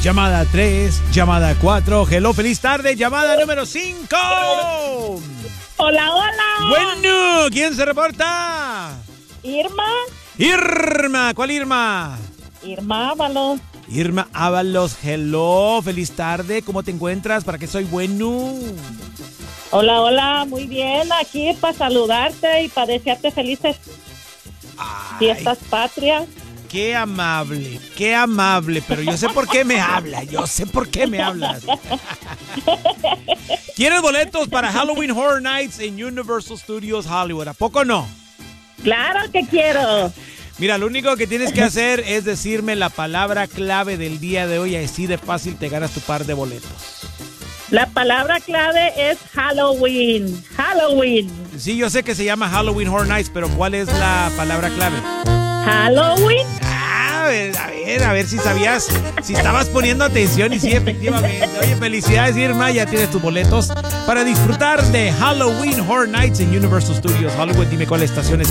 Llamada 3, llamada 4. Hello, feliz tarde. Llamada número 5. Hola, hola. Bueno, ¿quién se reporta? Irma. ¿Cuál Irma? Irma Ábalos. Irma Ábalos, hello, feliz tarde. ¿Cómo te encuentras? ¿Para qué soy bueno? Hola, muy bien. Aquí para saludarte y para desearte felices fiestas patrias. Qué amable, pero yo sé por qué me hablas. ¿Quieres boletos para Halloween Horror Nights en Universal Studios Hollywood? ¿A poco no? Claro que quiero. Mira, lo único que tienes que hacer es decirme la palabra clave del día de hoy. Así de fácil te ganas tu par de boletos. La palabra clave es Halloween. Sí, yo sé que se llama Halloween Horror Nights, pero ¿cuál es la palabra clave? Halloween. A ver si sabías, si estabas poniendo atención y sí, efectivamente. Oye, felicidades, Irma, ya tienes tus boletos para disfrutar de Halloween Horror Nights en Universal Studios Hollywood. Dime cuál estación es